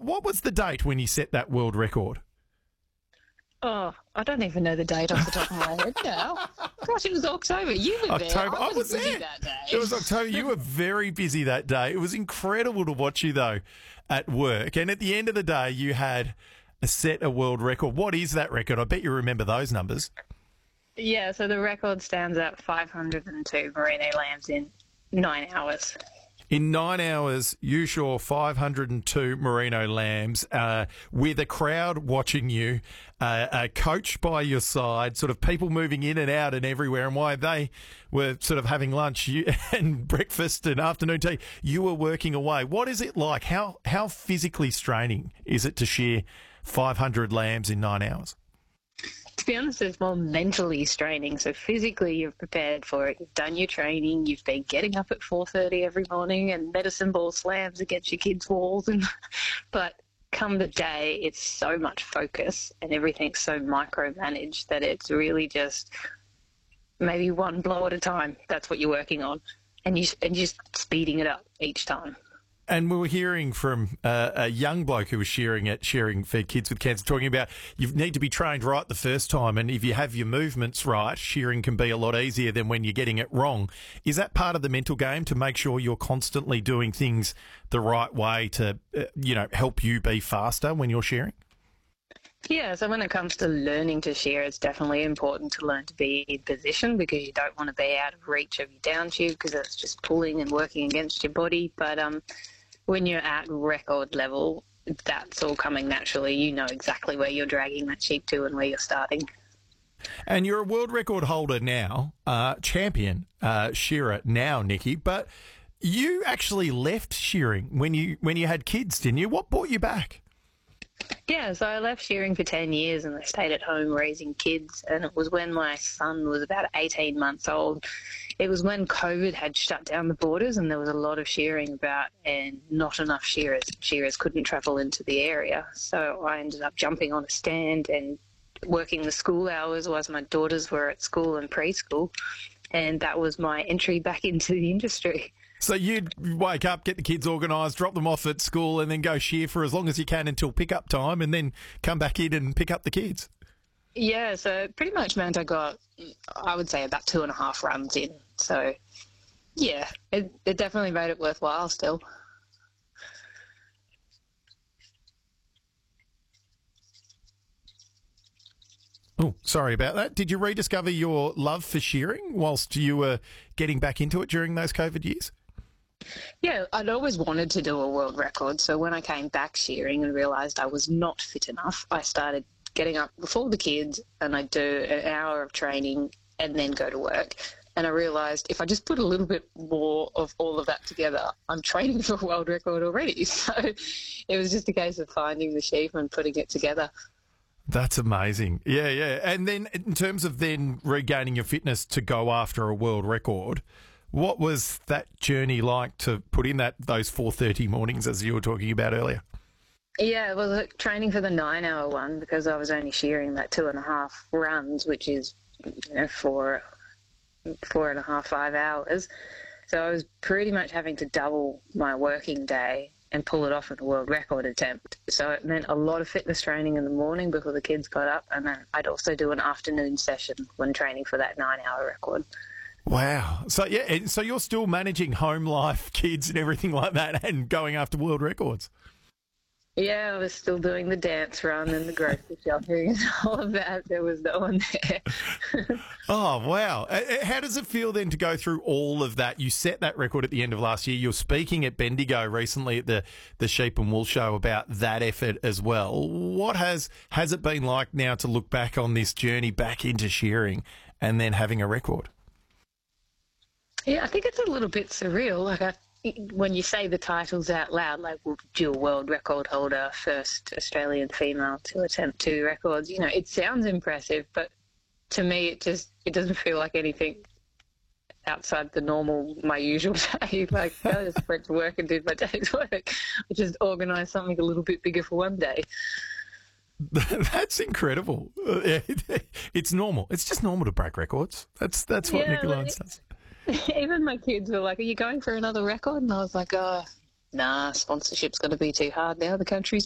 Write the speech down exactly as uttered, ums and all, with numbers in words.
what was the date when you set that world record? Oh, I don't even know the date off the top of my head now. Gosh, it was October. You were October. there. I I was, was busy there. that day. It was October. You were very busy that day. It was incredible to watch you, though, at work. And at the end of the day, you had a set a world record. What is that record? I bet you remember those numbers. Yeah, so the record stands at five hundred two merino lambs in nine hours. In nine hours, you shore five hundred two merino lambs uh, with a crowd watching you, uh, a coach by your side, sort of people moving in and out and everywhere. And while they were sort of having lunch you, and breakfast and afternoon tea, you were working away. What is it like? How, how physically straining is it to shear five hundred lambs in nine hours? To be honest, it's more mentally straining. So physically, you're prepared for it. You've done your training. You've been getting up at four thirty every morning and medicine ball slams against your kids' walls. And but come the day, it's so much focus and everything's so micromanaged that it's really just maybe one blow at a time. That's what you're working on, and you and you're just speeding it up each time. And we were hearing from uh, a young bloke who was shearing at Shearing for Kids with Cancer, talking about you need to be trained right the first time, and if you have your movements right, shearing can be a lot easier than when you're getting it wrong. Is that part of the mental game to make sure you're constantly doing things the right way to, uh, you know, help you be faster when you're shearing? Yeah, so when it comes to learning to shear, it's definitely important to learn to be in position because you don't want to be out of reach of your down tube because it's just pulling and working against your body. But um, when you're at record level, that's all coming naturally. You know exactly where you're dragging that sheep to and where you're starting. And you're a world record holder now, uh, champion uh, shearer now, Nikki, but you actually left shearing when you when you had kids, didn't you? What brought you back? Yeah, so I left shearing for ten years and I stayed at home raising kids, and it was when my son was about eighteen months old. It was when COVID had shut down the borders and there was a lot of shearing about and not enough shearers. Shearers couldn't travel into the area. So I ended up jumping on a stand and working the school hours whilst my daughters were at school and preschool, and that was my entry back into the industry. So you'd wake up, get the kids organised, drop them off at school and then go shear for as long as you can until pick-up time and then come back in and pick up the kids? Yeah, so it pretty much meant I got, I would say, about two and a half runs in. So, yeah, it, it definitely made it worthwhile still. Oh, sorry about that. Did you rediscover your love for shearing whilst you were getting back into it during those COVID years? Yeah, I'd always wanted to do a world record. So when I came back shearing and realised I was not fit enough, I started getting up before the kids and I'd do an hour of training and then go to work. And I realised if I just put a little bit more of all of that together, I'm training for a world record already. So it was just a case of finding the sheep and putting it together. That's amazing. Yeah, yeah. And then in terms of then regaining your fitness to go after a world record, what was that journey like to put in that those four thirty mornings as you were talking about earlier? Yeah, it was like training for the nine-hour one because I was only shearing that two and a half runs, which is, you know, four, four and a half, five hours. So I was pretty much having to double my working day and pull it off in a world record attempt. So it meant a lot of fitness training in the morning before the kids got up, and then I'd also do an afternoon session when training for that nine-hour record. Wow. So, yeah, so you're still managing home life, kids and everything like that and going after world records? Yeah, I was still doing the dance run and the grocery shopping and all of that. There was no one there. Oh, wow. How does it feel then to go through all of that? You set that record at the end of last year. You're speaking at Bendigo recently at the, the Sheep and Wool Show about that effort as well. What has, has it been like now to look back on this journey back into shearing and then having a record? Yeah, I think it's a little bit surreal. Like I when you say the titles out loud, like dual world record holder, first Australian female to attempt two records, you know, it sounds impressive, but to me it just, it doesn't feel like anything outside the normal, my usual day. Like I just went to work and did my day's work. I just organised something a little bit bigger for one day. That's incredible. It's normal. It's just normal to break records. That's that's what yeah, Nikki Lyons does. Even my kids were like, are you going for another record? And I was like, oh, nah, sponsorship's going to be too hard now. The country's